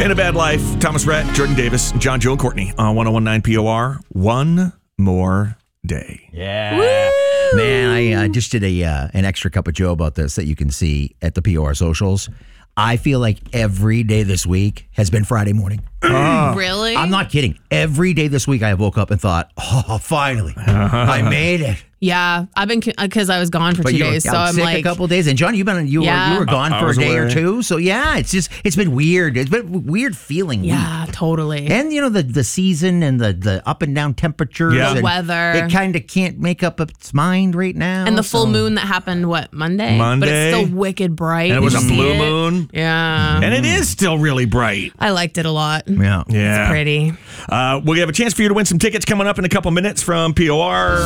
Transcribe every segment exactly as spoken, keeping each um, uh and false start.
In a Bad Life, Thomas Rhett, Jordan Davis, John, Joe, and Courtney on one oh one point nine P O R. One more day. Yeah. Woo! Man, I uh, just did a uh, an extra cup of Joe about this that you can see at the P O R socials. I feel like every day this week has been Friday morning. Really? I'm not kidding. Every day this week I woke up and thought, oh, finally, I made it. Yeah, I've been because I was gone for But two you were days, so out I'm sick like a couple of days, and John, you've been you Yeah. were you were gone I for a was day or away. two. So yeah, it's just it's been weird. It's been a weird feeling. week. yeah, totally. And you know the the season and the, the up and down temperatures, Yeah. The and weather. It kind of can't make up its mind right now. And the full so- moon that happened, what, Monday? But Monday. it's still wicked bright. And it was Did a you see blue it? moon. Yeah. And it is still really bright. I liked it a lot. Yeah. Yeah. It's pretty. Uh, we'll have a chance for you to win some tickets coming up in a couple minutes from P O R.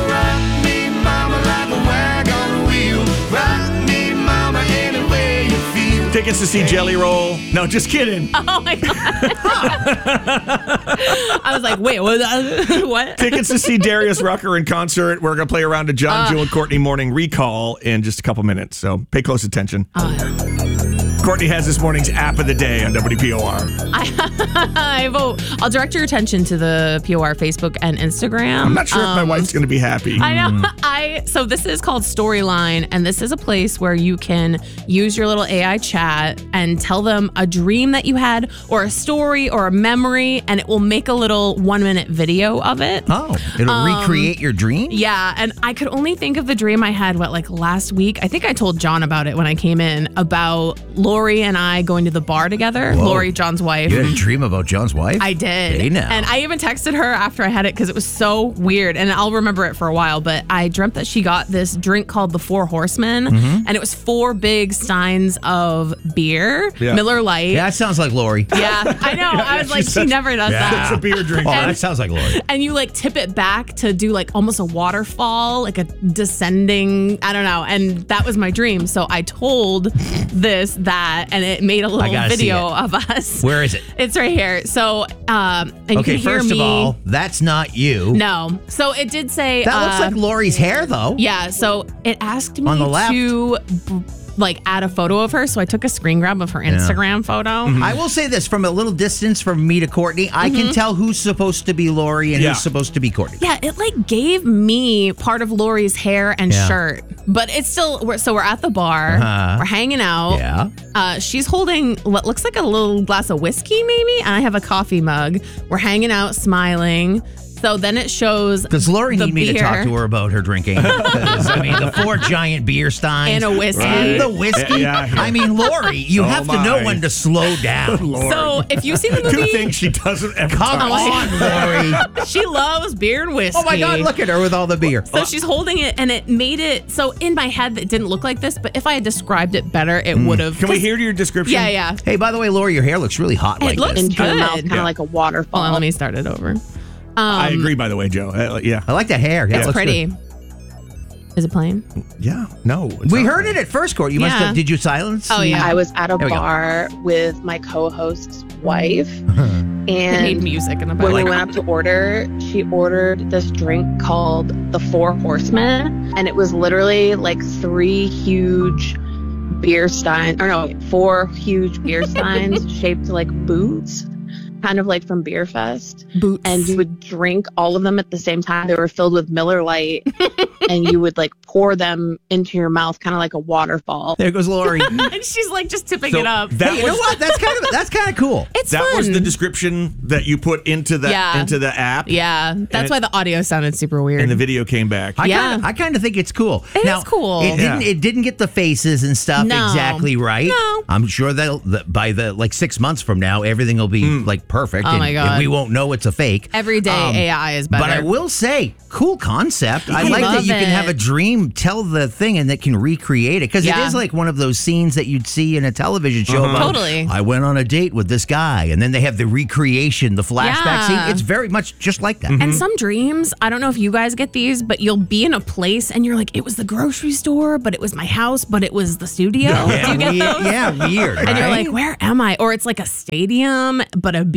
Tickets to see Jelly Roll. No, just kidding. Oh my God. I was like, wait, what? what? Tickets to see Darius Rucker in concert. We're going to play around a John, Uh. Joe, and Courtney morning recall in just a couple minutes. So pay close attention. Courtney has this morning's app of the day on W P O R. I vote. I'll direct your attention to the P O R Facebook and Instagram. I'm not sure if my Um, wife's going to be happy. I know. I so this is called Storyline, and this is a place where you can use your little A I chat and tell them a dream that you had, or a story, or a memory, and it will make a little one-minute video of it. Oh, it'll Um, recreate your dream? Yeah, and I could only think of the dream I had, what, like last week? I think I told John about it when I came in, about Lori and I going to the bar together. Whoa. Lori, John's wife. You had a dream about John's wife? I did. Hey, now. And I even texted her after I had it because it was so weird. And I'll remember it for a while. But I dreamt that she got this drink called the Four Horsemen. Mm-hmm. And it was four big steins of beer, Yeah. Miller Lite. Yeah, that sounds like Lori. Yeah, I know. I was like, she such- never does that. Such a beer drink. Oh, that sounds like Lori. And you like tip it back to do like almost a waterfall, like a descending, I don't know. And that was my dream. So I told this, that, and it made a I little gotta see video it. of us. Where is it? It's right here. So, um, and you Okay, can hear first me. of all, that's not you. No. So it did say. That uh, looks like Lori's hair, though. Yeah. So it asked me On the left. to b- like add a photo of her. So I took a screen grab of her Instagram photo. I will say this from a little distance from me to Courtney, I can tell who's supposed to be Lori and Yeah. who's supposed to be Courtney. Yeah, it like gave me part of Lori's hair and Yeah. shirt, but it's still. We're, so we're at the bar, Uh-huh. we're hanging out. Yeah. Uh, she's holding what looks like a little glass of whiskey, maybe, and I have a coffee mug. We're hanging out, smiling. So then it shows Does Lori the need me to beer talk to her about her drinking? 'Cause, I mean, the four giant beer steins. and a whiskey. And the whiskey. Yeah, yeah. I mean, Lori, you Oh, have to my. know when to slow down. Lord. So if you've seen the Two movie, things she doesn't ever Come touch. on, Lori. she loves beer and whiskey. Oh my God, look at her with all the beer. So she's holding it, and it made it so in my head that it didn't look like this. But if I had described it better, it would have. Can we hear your description? Yeah, yeah. Hey, by the way, Lori, your hair looks really hot It like looks this. into your Good. mouth, kind of Yeah. like a waterfall. Hold on, let me start it over. Um, I agree, by the way, Joe. Uh, yeah. I like that hair. Yeah, it It's looks pretty. good. Is it playing? Yeah. No. it's We not. heard it at first, Court. You must Yeah. have. Did you silence? Oh, yeah. I was at a There we go. bar with my co-host's wife, It made and music in the when we background. went up to order, she ordered this drink called the Four Horsemen, and it was literally like three huge beer steins, or no, four huge beer steins shaped like boots, kind of like from Beer Fest. Boots. And you would drink all of them at the same time. They were filled with Miller Lite, and you would like pour them into your mouth, kind of like a waterfall. There goes Lori. and she's like just tipping So it up. that Hey, you was know what? That's kind of that's kind of cool. It's that fun. was the description that you put into the Yeah. into the app. Yeah, that's it- why the audio sounded super weird. And the video came back. I Yeah. kinda, I kind of think it's cool. It now, is cool. It didn't. Yeah. It didn't get the faces and stuff No. exactly right. No. I'm sure that that by the like six months from now, everything will be like perfect. Oh and, my and God. we won't know it's a fake. Every day Um, A I is better. But I will say, cool concept. I, I like that love you can it. have a dream, tell the thing, and that can recreate it. Because Yeah. it is like one of those scenes that you'd see in a television show. Uh-huh. About, Totally. I went on a date with this guy, and then they have the recreation, the flashback Yeah. scene. It's very much just like that. And some dreams, I don't know if you guys get these, but you'll be in a place and you're like, it was the grocery store, but it was my house, but it was the studio. Do you get we- those? yeah, weird. And you're right? like, where am I? Or it's like a stadium, but a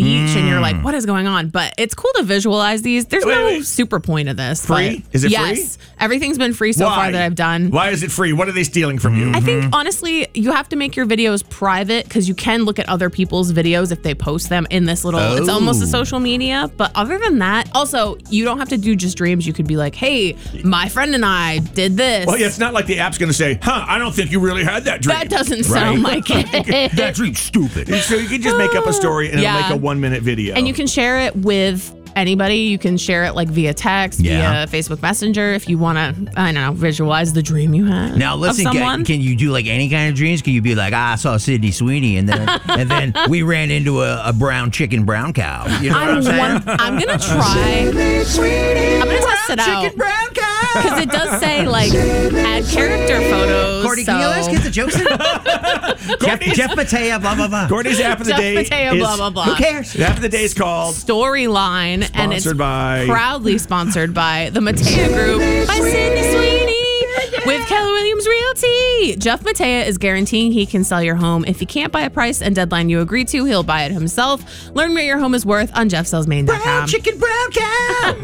beach and you're like, what is going on? But it's cool to visualize these. There's Wait, no wait. super point of this. Free? but Is it yes, free? Yes. Everything's been free so Why? far that I've done. Why is it free? What are they stealing from you? I think, honestly, you have to make your videos private because you can look at other people's videos if they post them in this little, it's almost a Oh. social media. But other than that, also, you don't have to do just dreams. You could be like, hey, my friend and I did this. Well, yeah, it's not like the app's going to say, huh, I don't think you really had that dream. That doesn't sound like it. That dream's stupid. So you can just make up a story and Yeah. it'll make a one-minute video. And you can share it with anybody. You can share it like via text, Yeah. via Facebook Messenger if you want to, I don't know, visualize the dream you had. Now listen, of can, someone. can you do like any kind of dreams? Can you be like, ah, I saw Sydney Sweeney, and then and then we ran into a, a brown chicken, brown cow. You know what I'm I'm, saying? one, I'm gonna try. I'm gonna test it out Chicken, brown cow. because it does say like add character photos. Courtney, so. can you let us get the jokes in? Jeff, Jeff Matea, blah blah blah. Courtney's app of the Jeff day Mateo, is, blah blah blah. Who cares? The app of the day is called Storyline, and it's Sponsored by- proudly sponsored by the Matea Group by Sydney Sweeney with Keller Williams Realty. Jeff Matea is guaranteeing he can sell your home. If he can't buy a price and deadline you agree to, he'll buy it himself. Learn what your home is worth on jeff sells maine dot com. Brown chicken, brown cow.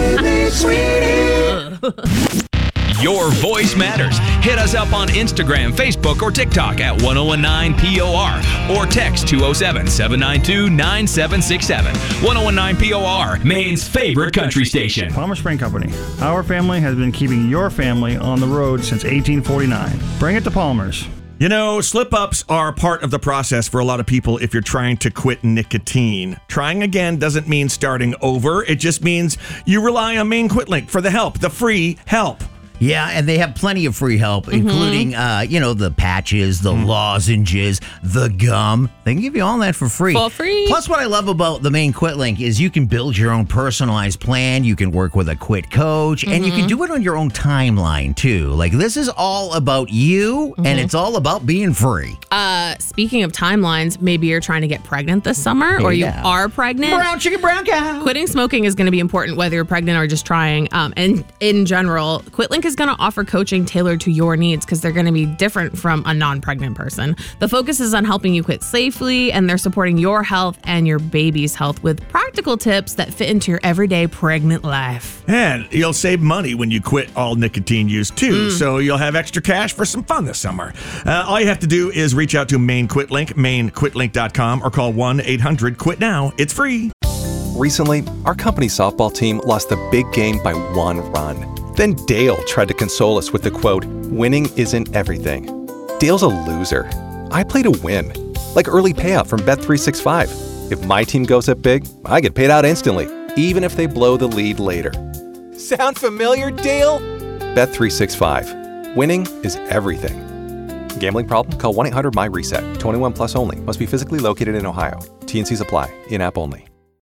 Your voice matters. Hit us up on Instagram, Facebook, or TikTok at one oh one nine P O R or text two oh seven, seven nine two, nine seven six seven. one oh one nine P O R, Maine's favorite country station. Palmer Spring Company. Our family has been keeping your family on the road since eighteen forty-nine. Bring it to Palmer's. You know, slip-ups are part of the process for a lot of people if you're trying to quit nicotine. Trying again doesn't mean starting over. It just means you rely on Maine Quit Link for the help, the free help. Yeah, and they have plenty of free help, Mm-hmm. including, uh, you know, the patches, the lozenges, the gum. They can give you all that for free. For free. Plus, what I love about the Maine Quit Link is you can build your own personalized plan. You can work with a quit coach, and you Mm-hmm. can do it on your own timeline, too. Like, this is all about you, Mm-hmm. and it's all about being free. Uh, speaking of timelines, maybe you're trying to get pregnant this summer or Yeah. you are pregnant. Brown chicken, brown cow. Quitting smoking is going to be important whether you're pregnant or just trying. Um, and in general, QuitLink is going to offer coaching tailored to your needs because they're going to be different from a non-pregnant person. The focus is on helping you quit safely, and they're supporting your health and your baby's health with practical tips that fit into your everyday pregnant life. And you'll save money when you quit all nicotine use, too. So you'll have extra cash for some fun this summer. Uh, all you have to do is reach out to Maine Quit Link, maine quit link dot com, or call one eight hundred quit now. It's free. Recently, our company softball team lost the big game by one run. Then Dale tried to console us with the quote, "Winning isn't everything." Dale's a loser. I play to win. Like early payout from Bet three sixty-five. If my team goes up big, I get paid out instantly, even if they blow the lead later. Sound familiar, Dale? Bet three sixty-five. Winning is everything. Gambling problem? Call one eight hundred M Y reset. twenty-one plus only. Must be physically located in Ohio. T and Cs apply. In-app only.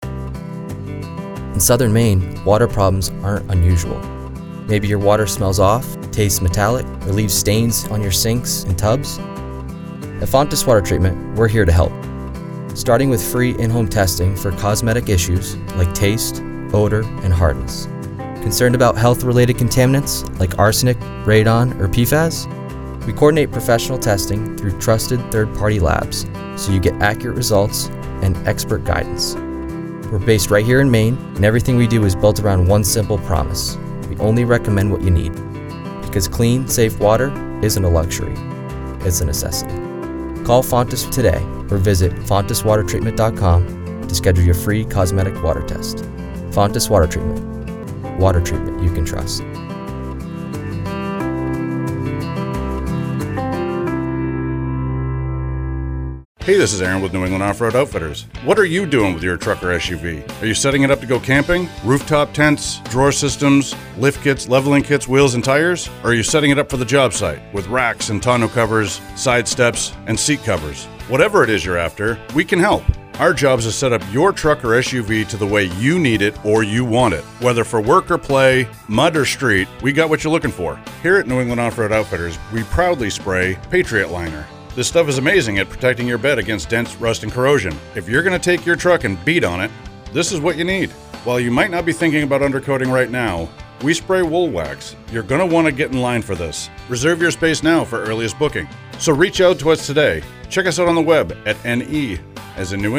In southern Maine, water problems aren't unusual. Maybe your water smells off, tastes metallic, or leaves stains on your sinks and tubs. At Fontes Water Treatment, we're here to help. Starting with free in-home testing for cosmetic issues like taste, odor, and hardness. Concerned about health-related contaminants like arsenic, radon, or P FAS? We coordinate professional testing through trusted third-party labs so you get accurate results and expert guidance. We're based right here in Maine, and everything we do is built around one simple promise. We only recommend what you need. Because clean, safe water isn't a luxury, it's a necessity. Call Fontes today or visit fontes water treatment dot com to schedule your free cosmetic water test. Fontes Water Treatment. Water treatment you can trust. Hey, this is Aaron with New England Off-Road Outfitters. What are you doing with your truck or S U V? Are you setting it up to go camping? Rooftop tents, drawer systems, lift kits, leveling kits, wheels, and tires? Or are you setting it up for the job site with racks and tonneau covers, side steps, and seat covers? Whatever it is you're after, we can help. Our job is to set up your truck or S U V to the way you need it or you want it. Whether for work or play, mud or street, we got what you're looking for. Here at New England Off-Road Outfitters, we proudly spray Patriot Liner. This stuff is amazing at protecting your bed against dents, rust, and corrosion. If you're going to take your truck and beat on it, this is what you need. While you might not be thinking about undercoating right now, we spray wool wax. You're going to want to get in line for this. Reserve your space now for earliest booking. So reach out to us today. Check us out on the web at N E as in New England.